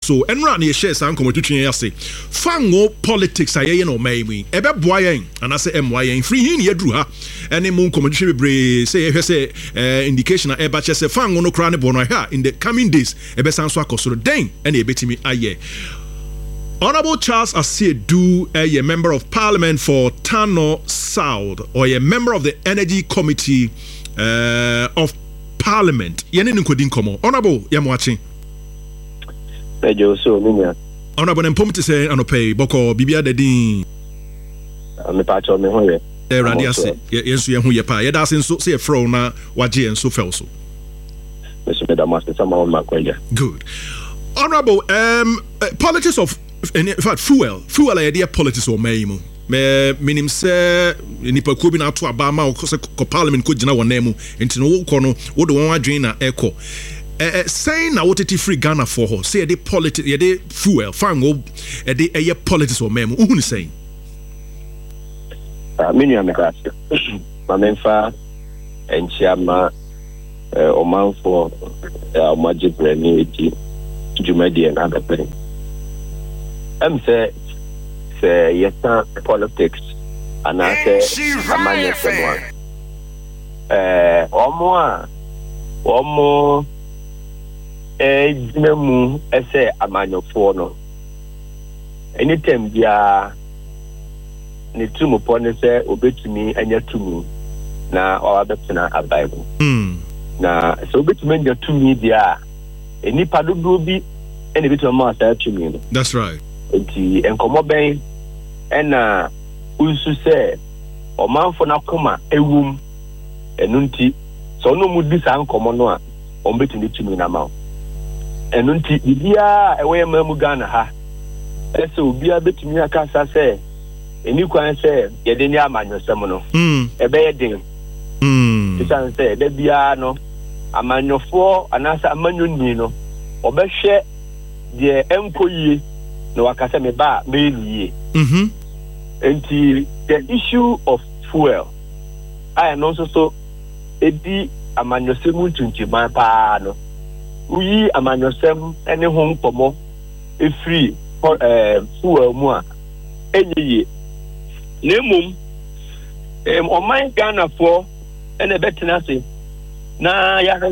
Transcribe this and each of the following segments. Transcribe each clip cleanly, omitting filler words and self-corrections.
so enra na ye share san komotutwe ase fango politics ayeye no maimi ebe boa yen anase emwa yen free hin ye duru ha ene mu komotutwe bebre say ye hwese indication na eba che say fango no kra ne bo no ha in the coming days ebe san so akosoro den ene ebetimi aye. Honorable Charles Asiedu, a member of Parliament for Tano South, or a member of the Energy Committee of Parliament. Yene nkodin komo. Honorable, yam watching. Pejo so minya. Honorable Mpomti say anope boko bibia dedin. Me pacho me ho ye. Randi ase. Yensu ye hu ye pa. Ye da senso say fro na waje enso felso. Meso me da master sama on makwaja. Good. Honorable, politics of in fact fuel a dear politics or maimu minim say nipa ko bi na to abama ko parliament ko gina wonemu enti no ko no wo de won adwen na echo saying na woteti free Ghana for her say the politics the fuel fango the eye politics or maimu who ni saying menu ameka mamemfa enchiama omanfo omajibre ni eti jumadi and other things. Say yes, politics, and I say amanya someone. One more, nemu say amanya for no. Anytime dia ni tumu pone say obetumi anya tumu na or abetuna a Bible. Na so obetumi anya tumu dia. Any padudu bi any bit of master tumu. That's right. Enti enkomo ben ena unsu se omanfo na koma ewum enunti so no mu disa enkomo no a ombetini tumi na ma enunti bibia ewe mamu Ghana ha ese obia betumi akasa se eni kwan se yede ni amanyosem no ebe yeden tisan se de bia no amanyofo anasa amanyoni no obehwe de enkoyie no wakase me ba me enti the issue of fuel I know so edi amanyosem tuntima pa no uyi amanyosem ene ho nkomo e free fuel mu a enye nemum oman Ghana for ene betina se na ya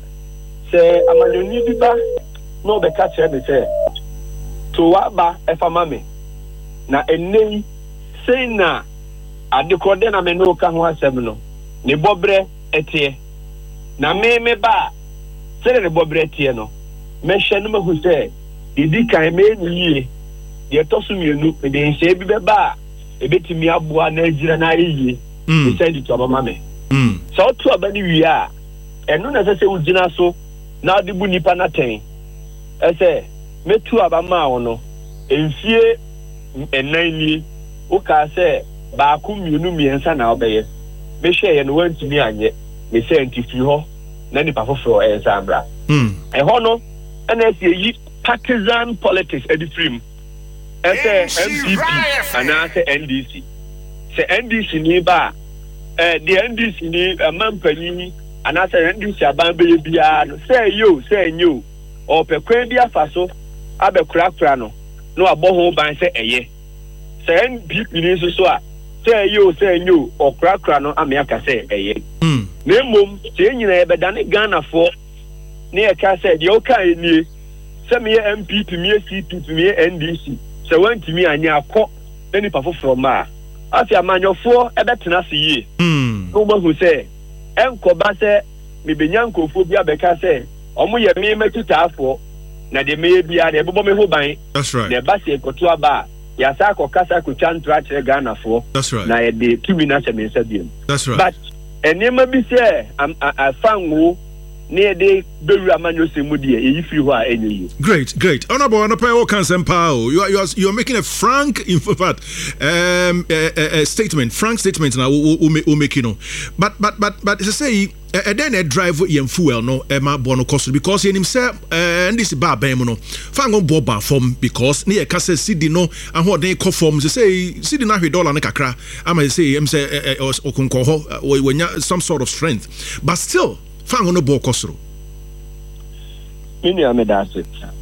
se amanyoni bi ba no be catch me say to waba efamame na enei sei na adekode na me no ka ho asem no ne bobre etie na me ba se ne bobre etie no me hye no mahu se idi kan me niye ye tosu mienu me de hye bi be ba ebetimi aboa na agira na yiye me send to abamame so to abani wi a eno na se ugina so na adibu nipa na ten ese metu abama wono enfie enani o ka se ba ku mienu miensa na obeye me hwe ye no wantumi anye me se antifi ho na nipa foforo ensambra ho no na ese yi partisan politics edifrim ese MPP ana se NDC se NDC ni ba the NDC ni mampani ana se NDC aban be bia no se nyo o pe kwan bia faso abekura no no aboho ban se eye se NPP ni so a se nyo okura no amiaka se eye na mom se nyina e bedane Ghana for na e ka se de o ka enie se me MPP me CPP me NDC se wantimi anya akọ na nipa foforo ma afi amanyofo e betena se yie no mahu se enkoba se mebenya nkofo bia beka se omo ye me metutafo na de me bia de bobo me ho ban. That's right. Na ba se koto aba ya sa ko kasa ko chantra kire Ghana fo. That's right. Na ye de tumi na se me nsa biem. That's right. But enema bi se afanwo ne de beru amanyo se mu de e free ho a enyi. Great. Honorable Anope Okansempa, you are making a frank, in fact, a statement, now we making no. But to say then a drive yen fuel no ma bono cost because yen himself and this ba ben no fango boba form because near kase cedi no and what they call forms say cedi na $1 na kakra am say say okunko ho when some sort of strength but still fango no bo cost mini amedase